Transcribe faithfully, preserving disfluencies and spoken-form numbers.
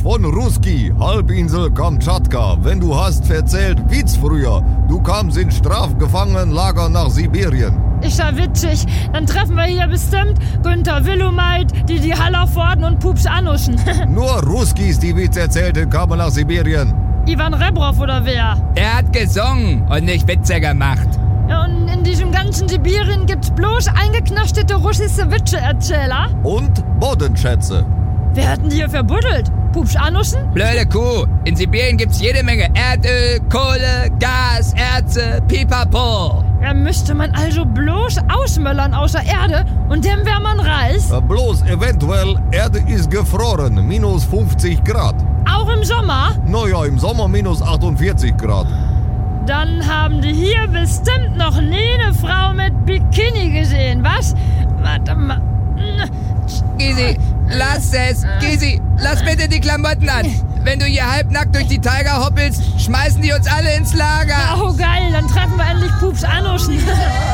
von Ruski, Halbinsel Kamtschatka. Wenn du hast erzählt, Witz früher. Du kamst in Strafgefangenenlager nach Sibirien. Ist ja witzig. Dann treffen wir hier bestimmt Günther Willumeit, Didi Hallervorden und Pups Anuschen. Nur Ruskis, die Witz erzählten, kamen nach Sibirien. Ivan Rebrov oder wer? Er hat gesungen und nicht Witze gemacht. Ja, und in diesem ganzen Sibirien gibt's bloß eingeknastete russische Witzeerzähler. Und Bodenschätze. Wer hat denn die hier verbuddelt? Pups Anuschen? Blöde Kuh. In Sibirien gibt's jede Menge Erdöl, Kohle, Gas, Erze, Pipapo. Ja, müsste man also bloß ausmöllern außer Erde und dann wär man reich. Äh, bloß eventuell, Erde ist gefroren, minus fünfzig Grad. Auch im Sommer? Naja, im Sommer minus achtundvierzig Grad. Dann haben die hier bestimmt noch nie eine Frau mit Bikini gesehen, was? Warte mal. Gysi, lass es. Gysi, lass bitte die Klamotten an. Wenn du hier halbnackt durch die Taiga hoppelst, schmeißen die uns alle ins Lager. Oh geil, dann treffen wir endlich Pups Anuschen.